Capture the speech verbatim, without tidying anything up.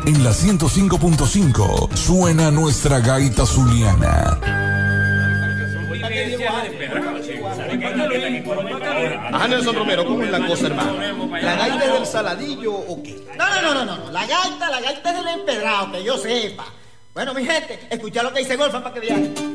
En la ciento cinco punto cinco suena nuestra gaita zuliana. Ajá, Nelson Romero, ¿cómo es la cosa, hermano? ¿La gaita es del Saladillo o qué? No, no, no, no, no, no. La gaita, la gaita es del empedrado, que yo sepa. Bueno, mi gente, escucha lo que dice Golfa para que vean.